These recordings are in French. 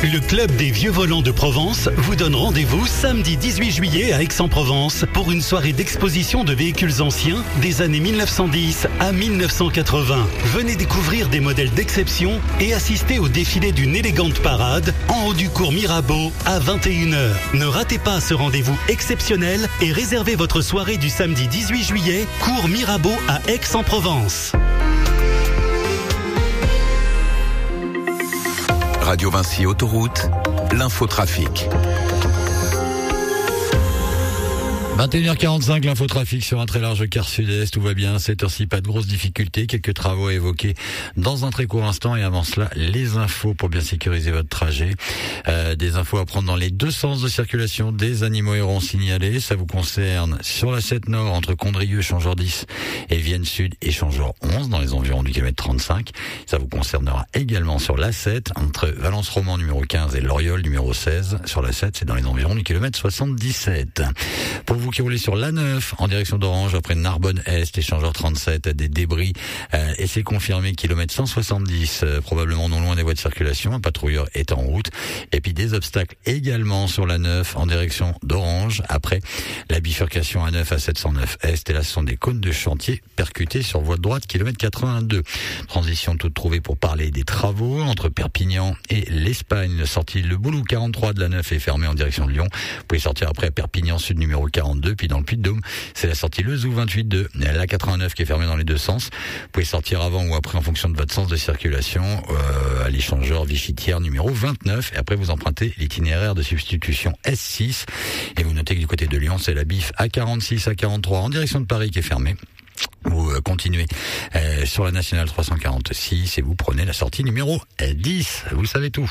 Le Club des Vieux Volants de Provence vous donne rendez-vous samedi 18 juillet à Aix-en-Provence pour une soirée d'exposition de véhicules anciens des années 1910 à 1980. Venez découvrir des modèles d'exception et assister au défilé d'une élégante parade en haut du cours Mirabeau à 21h. Ne ratez pas ce rendez-vous exceptionnel et réservez votre soirée du samedi 18 juillet, cours Mirabeau à Aix-en-Provence. Radio Vinci Autoroute, l'infotrafic. 21h45, l'infotrafic sur un très large quart sud-est, tout va bien, cette heure-ci pas de grosses difficultés, quelques travaux à évoquer dans un très court instant et avant cela, les infos pour bien sécuriser votre trajet. Des infos à prendre dans les deux sens de circulation, des animaux errants signalés, ça vous concerne sur la 7 Nord entre Condrieu, Échangeur 10 et Vienne Sud, Échangeur 11 dans les environs du kilomètre 35. Ça vous concernera également sur la 7 entre Valence-Roman numéro 15 et Loriol numéro 16. Sur la 7, c'est dans les environs du kilomètre 77. Pour vous qui roulez sur l'A9 en direction d'Orange après Narbonne-Est, Échangeur 37, des débris et c'est confirmé kilomètre 170, probablement non loin des voies de circulation, un patrouilleur est en route. Et puis des obstacles également sur l'A9 en direction d'Orange après la bifurcation A9 à 709 Est. Et là, ce sont des cônes de chantier percutés sur voie de droite, kilomètre 82. Transition toute trouvée pour parler des travaux entre Perpignan et l'Espagne. La sortie Le Boulou 43 de la 9 est fermée en direction de Lyon. Vous pouvez sortir après à Perpignan Sud numéro 42, puis dans le Puy-de-Dôme, c'est la sortie Le Zou 28 de la 89 qui est fermée dans les deux sens. Vous pouvez sortir avant ou après en fonction de votre sens de circulation à l'échangeur Vichy-Thiers numéro 29 et après vous empruntez l'itinéraire de substitution S6 et vous notez que du côté de Lyon, c'est la BIF A46 à 43 en direction de Paris qui est fermée. Vous continuez sur la nationale 346 et vous prenez la sortie numéro 10. Vous savez tout.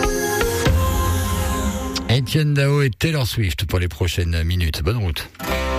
Etienne Dao et Taylor Swift pour les prochaines minutes. Bonne route.